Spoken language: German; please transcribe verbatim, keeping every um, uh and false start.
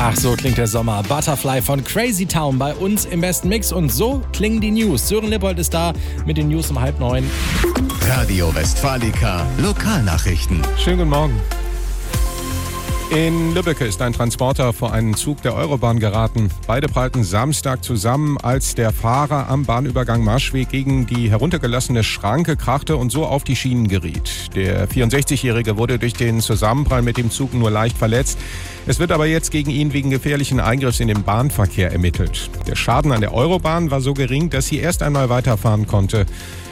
Ach, so klingt der Sommer. Butterfly von Crazy Town bei uns im besten Mix. Und so klingen die News. Sören Lippold ist da mit den News um halb neun. Radio Westfalica, Lokalnachrichten. Schönen guten Morgen. In Lübbecke ist ein Transporter vor einen Zug der Eurobahn geraten. Beide prallten Samstag zusammen, als der Fahrer am Bahnübergang Marschweg gegen die heruntergelassene Schranke krachte und so auf die Schienen geriet. Der vierundsechzigjährige wurde durch den Zusammenprall mit dem Zug nur leicht verletzt. Es wird aber jetzt gegen ihn wegen gefährlichen Eingriffs in den Bahnverkehr ermittelt. Der Schaden an der Eurobahn war so gering, dass sie erst einmal weiterfahren konnte.